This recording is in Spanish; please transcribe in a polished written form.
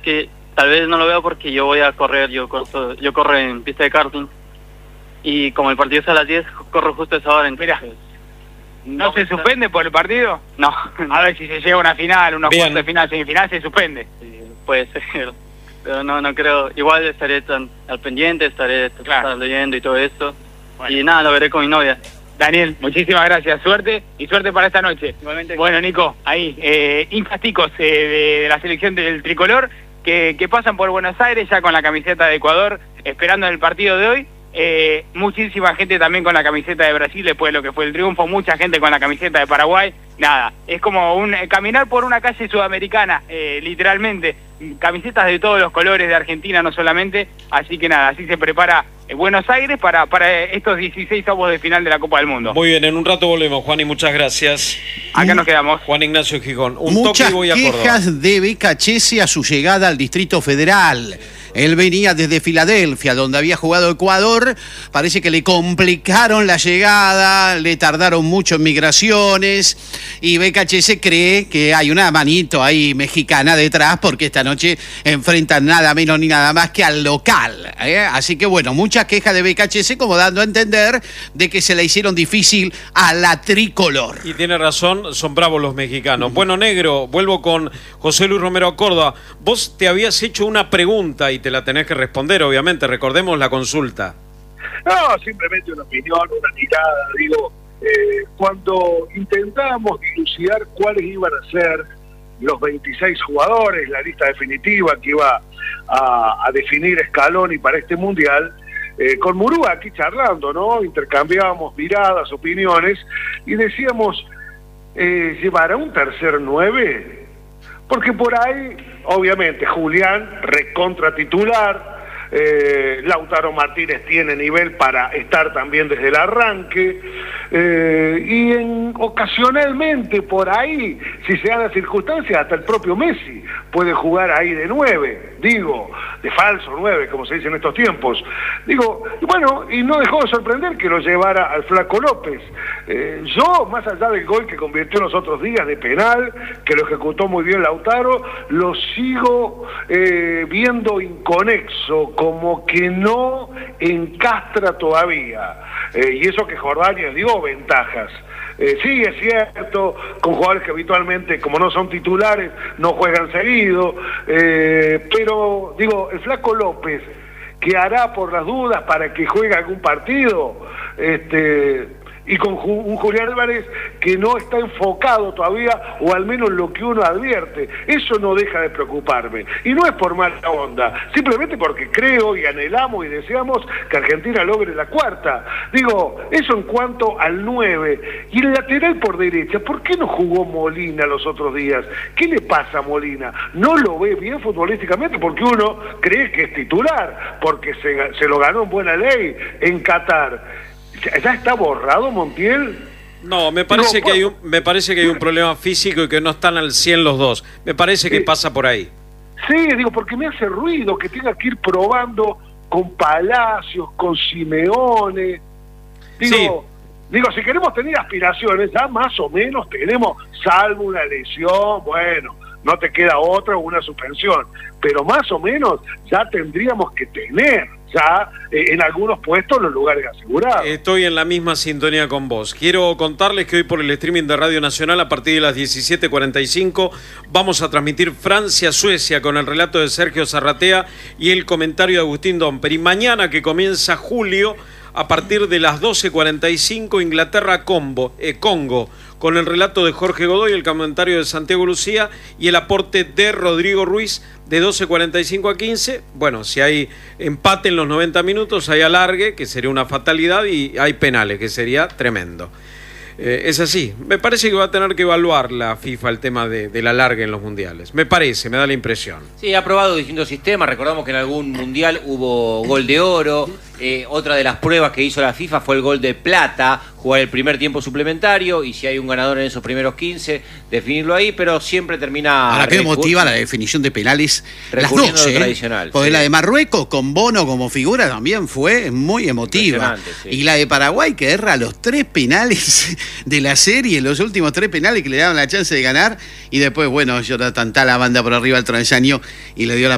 que tal vez no lo veo porque yo voy a correr, yo corro en pista de karting, y como el partido es a las 10, corro justo a esa hora. Mira, ¿no se suspende por el partido? No. A ver si se llega a una final, unos Bien. cuartos de final, semifinal, se suspende. Sí, puede ser, pero no creo. Igual estaré al pendiente, estaré leyendo y todo esto. Bueno. Y nada, lo veré con mi novia. Daniel, muchísimas gracias, suerte y suerte para esta noche. Igualmente. Bueno, Nico, ahí, hinchas ticos de la selección del tricolor que pasan por Buenos Aires ya con la camiseta de Ecuador, esperando el partido de hoy. Muchísima gente también con la camiseta de Brasil después de lo que fue el triunfo, mucha gente con la camiseta de Paraguay. Nada, es como caminar por una calle sudamericana, literalmente, camisetas de todos los colores de Argentina, no solamente, así que nada, así se prepara Buenos Aires para estos 16 avos de final de la Copa del Mundo. Muy bien, en un rato volvemos, Juan, y muchas gracias. Acá nos quedamos. Juan Ignacio Gijón. Muchas toque y voy a Córdoba. quejas de Becachese a su llegada al Distrito Federal. Él venía desde Filadelfia, donde había jugado Ecuador. Parece que le complicaron la llegada, le tardaron mucho en migraciones. Y Becachese cree que hay una manito ahí mexicana detrás, porque esta noche enfrentan nada menos ni nada más que al local. Así que bueno, muchas quejas de Becachese, como dando a entender de que se la hicieron difícil a la tricolor. Y tiene razón, son bravos los mexicanos. Bueno, negro, vuelvo con José Luis Romero Córdoba. Vos te habías hecho una pregunta y te la tenés que responder, obviamente. Recordemos la consulta. No, simplemente una opinión, una mirada. Digo, cuando intentábamos dilucidar cuáles iban a ser los 26 jugadores, la lista definitiva que iba a definir Scaloni para este Mundial, con Murúa aquí charlando, ¿no? Intercambiábamos miradas, opiniones, y decíamos, ¿llevará un tercer 9? Porque por ahí, obviamente, Julián, recontra titular, Lautaro Martínez tiene nivel para estar también desde el arranque, y ocasionalmente por ahí, si se dan las circunstancias, hasta el propio Messi puede jugar ahí de 9, digo, de falso 9, como se dice en estos tiempos. Digo, bueno, y no dejó de sorprender que lo llevara al Flaco López. Yo, más allá del gol que convirtió los otros días de penal, que lo ejecutó muy bien Lautaro, lo sigo viendo inconexo, como que no encastra todavía. Y eso que Jordania dio ventajas. Sí, es cierto, con jugadores que habitualmente, como no son titulares, no juegan seguido, pero, digo, el Flaco López, ¿qué hará por las dudas para que juegue algún partido? Y con un Julián Álvarez que no está enfocado todavía, o al menos lo que uno advierte. Eso no deja de preocuparme. Y no es por mala onda, simplemente porque creo y anhelamos y deseamos que Argentina logre la cuarta. Digo, eso en cuanto al 9. Y el lateral por derecha, ¿por qué no jugó Molina los otros días? ¿Qué le pasa a Molina? ¿No lo ve bien futbolísticamente? Porque uno cree que es titular, porque se lo ganó en buena ley en Qatar. ¿Ya está borrado Montiel? No, me parece que hay un problema físico y que no están al 100 los dos. Me parece que pasa por ahí. Sí, digo, porque me hace ruido que tenga que ir probando con Palacios, con Simeone. Digo, si queremos tener aspiraciones, ya más o menos tenemos, salvo una lesión, bueno, no te queda otra o una suspensión, pero más o menos ya tendríamos que tener ya en algunos puestos los lugares asegurados. Estoy en la misma sintonía con vos. Quiero contarles que hoy por el streaming de Radio Nacional a partir de las 17:45 vamos a transmitir Francia-Suecia con el relato de Sergio Zarratea y el comentario de Agustín Domper. Y mañana, que comienza julio, a partir de las 12:45 Inglaterra-Congo, con el relato de Jorge Godoy, el comentario de Santiago Lucía y el aporte de Rodrigo Ruiz de 12:45 a 15. Bueno, si hay empate en los 90 minutos, hay alargue, que sería una fatalidad, y hay penales, que sería tremendo. Es así. Me parece que va a tener que evaluar la FIFA el tema del alargue en los mundiales. Me da la impresión. Sí, ha probado distintos sistemas. Recordamos que en algún mundial hubo gol de oro. Otra de las pruebas que hizo la FIFA fue el gol de plata, jugar el primer tiempo suplementario, y si hay un ganador en esos primeros 15, definirlo ahí, pero siempre termina... Ahora, qué motiva la definición de penales, las dos, tradicional. Porque la de Marruecos con Bono como figura también fue muy emotiva. Sí. Y la de Paraguay, que erra los 3 penales de la serie, los últimos 3 penales que le daban la chance de ganar, y después, bueno, Jonathan Tala manda por arriba al travesaño y le dio la